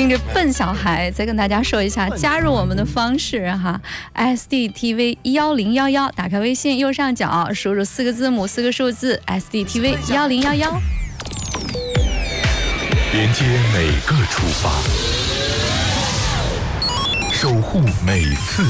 听着笨小孩，再跟大家说一下加入我们的方式哈 ，SDTV11011，打开微信右上角输入4个字母4个数字 SDTV11011， 连接每个出发，守护每次